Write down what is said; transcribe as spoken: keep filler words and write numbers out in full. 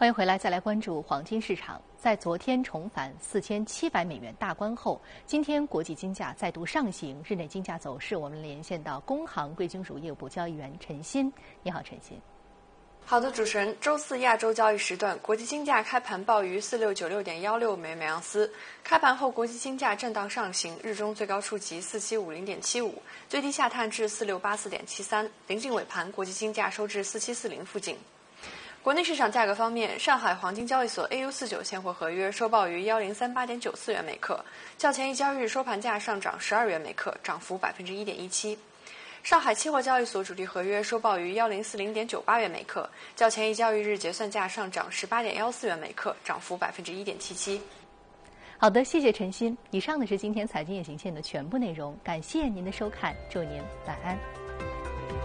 欢迎回来，再来关注黄金市场。在昨天重返四千七百美元大关后，今天国际金价再度上行，日内金价走势，我们连线到工行贵金属业务部交易员陈鑫。你好，陈鑫。 好的，主持人。周四亚洲交易时段，国际金价开盘报于四六九六点幺六美每盎司。开盘后，国际金价震荡上行，日中最高触及四七五零点七五，最低下探至四六八四点七三。临近尾盘，国际金价收至四七四零附近。国内市场价格方面，上海黄金交易所 A 六四九现货合约收报于一零三八点九四元每克，较前一交易日收盘价上涨十二元每克，涨幅百分之一点一七。上海期货交易所主力合约收报于一零四零点九八元每克，较前一交易日结算价上涨十八点幺四元每克，涨幅百分之一点七七。 好的，谢谢陈鑫。以上呢是今天财经夜行线的全部内容，感谢您的收看，祝您晚安。